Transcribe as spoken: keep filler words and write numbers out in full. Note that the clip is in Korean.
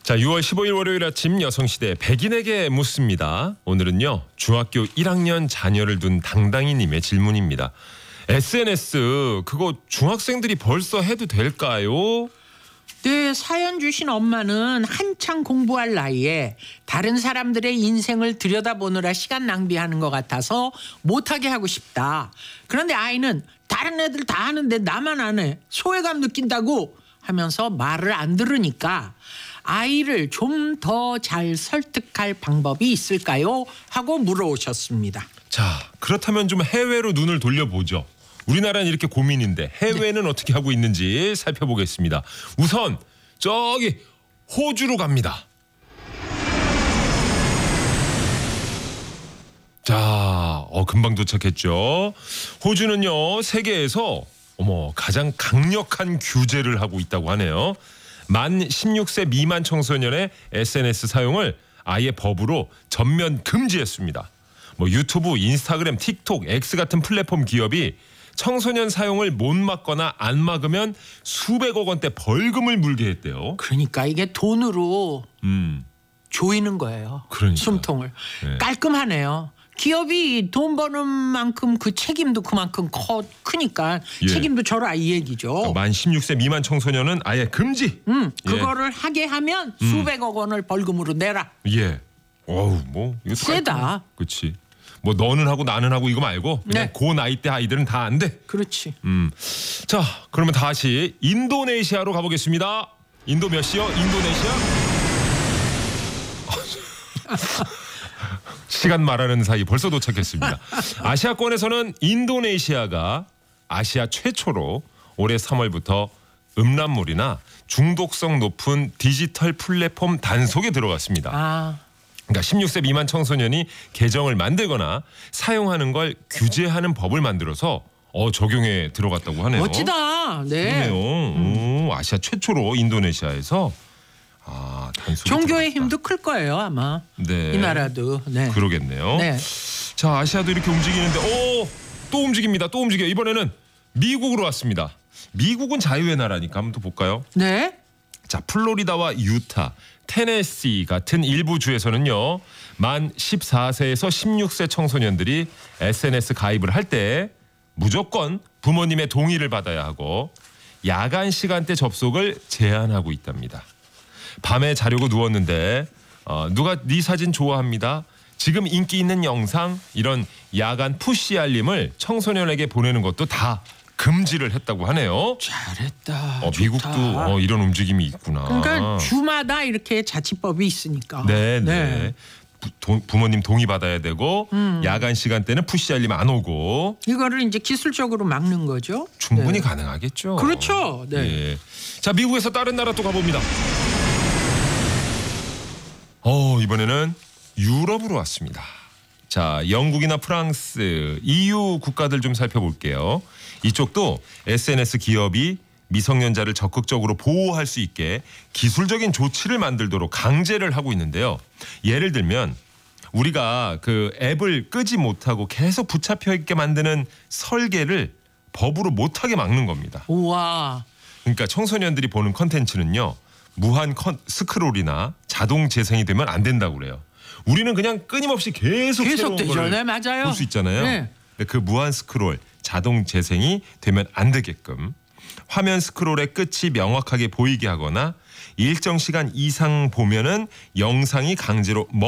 자, 유월 십오일 월요일 아침 여성시대 백인에게 묻습니다. 오늘은요, 중학교 일 학년 자녀를 둔 당당이님의 질문입니다. 에스엔에스 그거 중학생들이 벌써 해도 될까요? 네, 사연 주신 엄마는 한창 공부할 나이에 다른 사람들의 인생을 들여다보느라 시간 낭비하는 것 같아서 못하게 하고 싶다. 그런데 아이는 다른 애들 다 하는데 나만 안 해. 소외감 느낀다고 하면서 말을 안 들으니까 아이를 좀 더 잘 설득할 방법이 있을까요? 하고 물어오셨습니다. 자, 그렇다면 좀 해외로 눈을 돌려보죠. 우리나라는 이렇게 고민인데 해외는 네. 어떻게 하고 있는지 살펴보겠습니다. 우선 저기 호주로 갑니다. 자, 어, 금방 도착했죠. 호주는요, 세계에서 어머 가장 강력한 규제를 하고 있다고 하네요. 만 십육 세 미만 청소년의 에스엔에스 사용을 아예 법으로 전면 금지했습니다. 뭐 유튜브, 인스타그램, 틱톡, X 같은 플랫폼 기업이 청소년 사용을 못 막거나 안 막으면 수백억 원대 벌금을 물게 했대요. 그러니까 이게 돈으로 음, 조이는 거예요. 그러니까. 숨통을. 네. 깔끔하네요. 기업이 돈 버는 만큼 그 책임도 그만큼 커, 크니까 예. 책임도 져라 이 얘기죠. 만 십육 세 미만 청소년은 아예 금지. 음, 예. 그거를 하게 하면 수백억 원을 벌금으로 내라. 예. 어우, 뭐 이거 세다. 그렇지. 뭐 너는 하고 나는 하고 이거 말고 그냥 네. 그 나이 때 아이들은 다 안 돼. 그렇지. 음. 자, 그러면 다시 인도네시아로 가보겠습니다. 인도 몇 시요? 인도네시아? 시간 말하는 사이 벌써 도착했습니다. 아시아권에서는 인도네시아가 아시아 최초로 올해 삼월부터 음란물이나 중독성 높은 디지털 플랫폼 단속에 들어갔습니다. 아, 그러니까 십육 세 미만 청소년이 계정을 만들거나 사용하는 걸 규제하는 법을 만들어서 어, 적용에 들어갔다고 하네요. 멋지다. 네. 그러네요. 오, 아시아 최초로 인도네시아에서 아, 단속이 종교의 들어갔다. 힘도 클 거예요 아마. 네. 이 나라도. 네. 그러겠네요. 네. 자, 아시아도 이렇게 움직이는데 오, 또 움직입니다. 또 움직여. 이번에는 미국으로 왔습니다. 미국은 자유의 나라니까 한번 또 볼까요? 네. 자, 플로리다와 유타, 테네시 같은 일부 주에서는요, 만 십사 세에서 십육 세 청소년들이 에스엔에스 가입을 할 때 무조건 부모님의 동의를 받아야 하고 야간 시간대 접속을 제한하고 있답니다. 밤에 자려고 누웠는데 어, 누가 네 사진 좋아합니다. 지금 인기 있는 영상, 이런 야간 푸시 알림을 청소년에게 보내는 것도 다 금지를 했다고 하네요. 잘했다. 어, 좋다. 미국도 어, 이런 움직임이 있구나. 그러니까 주마다 이렇게 자치법이 있으니까. 네, 네. 부, 도, 부모님 동의 받아야 되고 음. 야간 시간대는 푸시 알림 안 오고 이거를 이제 기술적으로 막는 거죠. 충분히 네. 가능하겠죠. 그렇죠. 네. 예. 자, 미국에서 다른 나라 또 가봅니다. 어, 이번에는 유럽으로 왔습니다. 자, 영국이나 프랑스, 이유 국가들 좀 살펴볼게요. 이쪽도 에스엔에스 기업이 미성년자를 적극적으로 보호할 수 있게 기술적인 조치를 만들도록 강제를 하고 있는데요. 예를 들면 우리가 그 앱을 끄지 못하고 계속 붙잡혀 있게 만드는 설계를 법으로 못하게 막는 겁니다. 우와. 그러니까 청소년들이 보는 컨텐츠는요, 무한 컨, 스크롤이나 자동 재생이 되면 안 된다고 그래요. 우리는 그냥 끊임없이 계속 계속 새로운 되죠. 걸 네, 맞아요. 볼 수 있잖아요. 네. 그 무한 스크롤, 자동 재생이 되면 안 되게끔 화면 스크롤의 끝이 명확하게 보이게 하거나 일정 시간 이상 보면은 영상이 강제로